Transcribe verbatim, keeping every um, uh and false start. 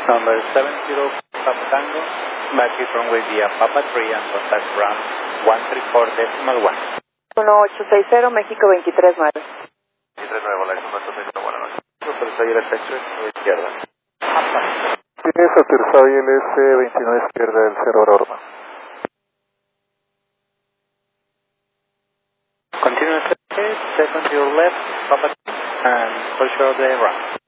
Number seven zero Papa Tango, Back runway via Papa three and contact ground one three four decimal one. uno ocho seis cero, México veintitrés nueve. veintitrés nueve, la uno ocho seis cero, buenas noches. Autorizado I L S a izquierda. Tienes autorizado I L S veintinueve izquierda del cero Aurora. Continue second to your left, Papa and closure of the ramp.